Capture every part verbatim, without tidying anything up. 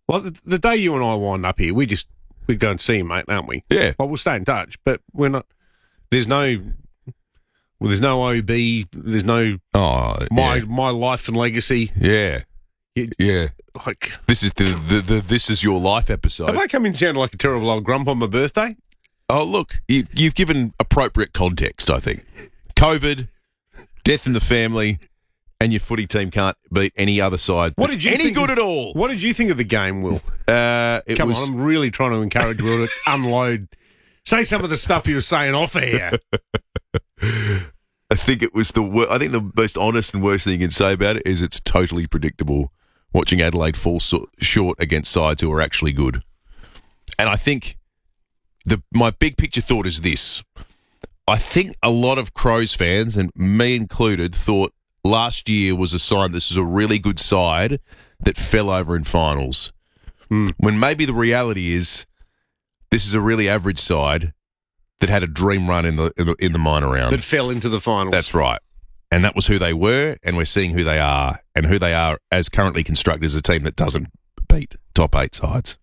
Well, the, the day you and I wind up here, we just we go and see him, mate, aren't we? Yeah. Well, we'll stay in touch, but we're not. There's no. Well, there's no O B. There's no. Oh, my yeah. my life and legacy. Yeah. You, Yeah. Like This is the, the, the This Is Your Life episode. have I come in sounding like a terrible old grump on my birthday? Oh, look, you, you've given appropriate context, I think. COVID, death in the family, and your footy team can't beat any other side. What that's did you any think good of- at all? What did you think of the game, Will? Uh, it Come was, on, I'm really trying to encourage Will to unload. Say some of the stuff you were saying off air. I think it was the. wor- I think the most honest and worst thing you can say about it is it's totally predictable. Watching Adelaide fall so, short against sides who are actually good, and I think the my big picture thought is this: I think a lot of Crows fans, and me included, thought last year was a sign this is a really good side that fell over in finals. Hmm. When maybe the reality is this is a really average side that had a dream run in the in the, in the minor round. That fell into the finals. That's right. And that was who they were, and we're seeing who they are, and who they are as currently constructed as a team that doesn't beat top eight sides.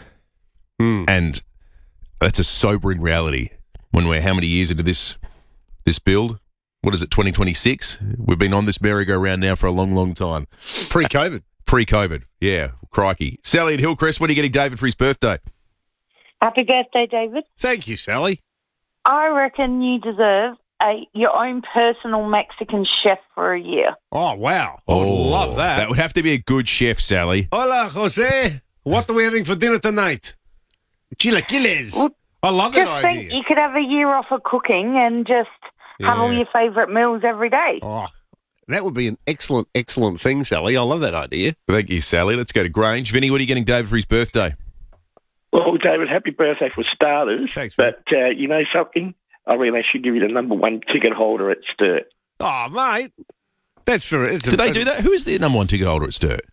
Hmm. And that's a sobering reality when we're how many years into this this build? What is it, twenty twenty-six? We've been on this merry-go-round now for a long, long time. Pre-COVID. Pre-COVID, yeah, crikey. Sally at Hillcrest, what are you getting David for his birthday? Happy birthday, David. Thank you, Sally. I reckon you deserve a, your own personal Mexican chef for a year. Oh, wow. I would love that. That would have to be a good chef, Sally. Hola, Jose. What are we having for dinner tonight? Chilaquiles. Well, I love that Just idea. think you could have a year off of cooking and just have all Yeah. your favourite meals every day. Oh, that would be an excellent, excellent thing, Sally. I love that idea. Thank you, Sally. Let's go to Grange. Vinny, what are you getting David for his birthday? Well, David, happy birthday for starters. Thanks, man. But uh, you know something? I reckon they should give you the number one ticket holder at Sturt. Oh, mate. That's for it. Did they do that? Who is the number one ticket holder at Sturt?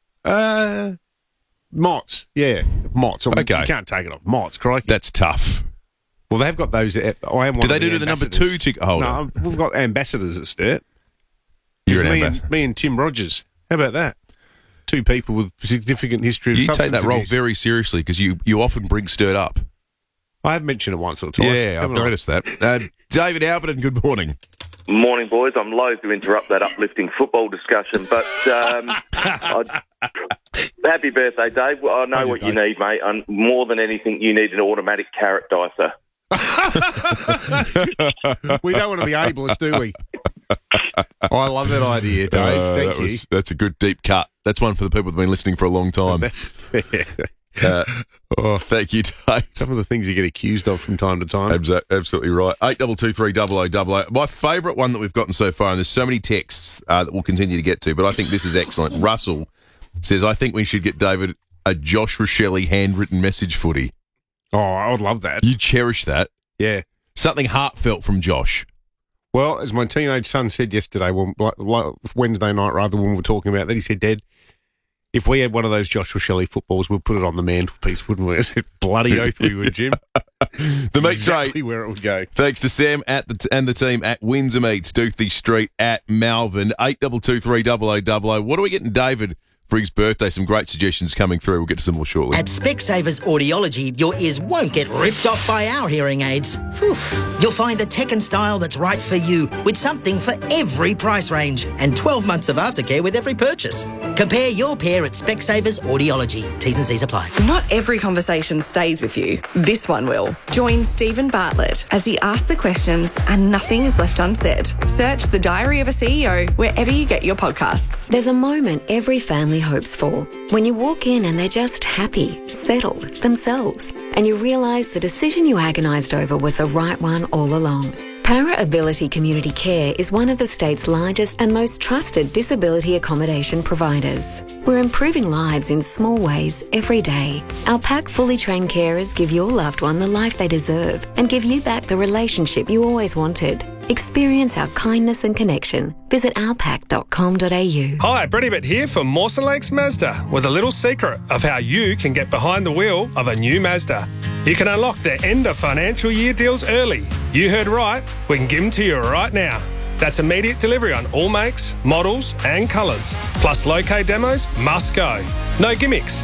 Uh, Mott's. Yeah, Mott's. I mean, Okay. You can't take it off. Mott's, crikey. That's tough. Well, they've got those. At, I am one Do they of do the number ambassadors. two ticket holder? No, we've got ambassadors at Sturt. You're It's an me ambassador. and, me and Tim Rogers. How about that? Two people with significant history of You take substance that role abuse. very seriously because you, you often bring Sturt up. I have mentioned it once or twice. Yeah, I've haven't I? noticed that. Uh, David Alberton, good morning. Morning, boys. I'm loath to interrupt that uplifting football discussion, but um, I'd, happy birthday, Dave. Well, I know Thank you, what you Dave. need, mate. And more than anything, you need an automatic carrot dicer. We don't want to be ableist, do we? I love that idea, Dave. Uh, Thank that you. was, that's a good deep cut. That's one for the people that have been listening for a long time. That's fair. Uh, oh, thank you, Dave. Some of the things you get accused of from time to time. Abso- Absolutely right. Eight double two three double o double o. My favourite one that we've gotten so far, and there's so many texts uh, that we'll continue to get to, but I think this is excellent. Russell says, "I think we should get David a Josh Rochelle handwritten message footy." Oh, I would love that. You cherish that. Yeah. Something heartfelt from Josh. Well, as my teenage son said yesterday, when, like, like Wednesday night, rather, when we were talking about that, he said, Dad, if we had one of those Joshua Shelley footballs, we'd put it on the mantelpiece, wouldn't we? Bloody oath we would, Jim. The meat exactly tray. where it would go. Thanks to Sam at the t- and the team at Windsor Meats, Doothby Street at Malvern. Eight double two three double o double o. What are we getting, David, for his birthday? Some great suggestions coming through. We'll get to some more shortly. At Specsavers Audiology, your ears won't get ripped off by our hearing aids. Phew. You'll find the tech and style that's right for you, with something for every price range, and twelve months of aftercare with every purchase. Compare your pair at Specsavers Audiology. T's and C's apply. Not every conversation stays with you. This one will. Join Stephen Bartlett as he asks the questions and nothing is left unsaid. Search The Diary of a C E O wherever you get your podcasts. There's a moment every family hopes for. When you walk in and they're just happy, settled, themselves, and you realise the decision you agonised over was the right one all along. Para Ability Community Care is one of the state's largest and most trusted disability accommodation providers. We're improving lives in small ways every day. Our PAC fully trained carers give your loved one the life they deserve and give you back the relationship you always wanted. Experience our kindness and connection. Visit alpac dot com dot a u. Hi, Brett Ibbott here from Mawson Lakes Mazda with a little secret of how you can get behind the wheel of a new Mazda. You can unlock the end of financial year deals early. You heard right, we can give them to you right now. That's immediate delivery on all makes, models and colours. Plus low-K demos must go. No gimmicks.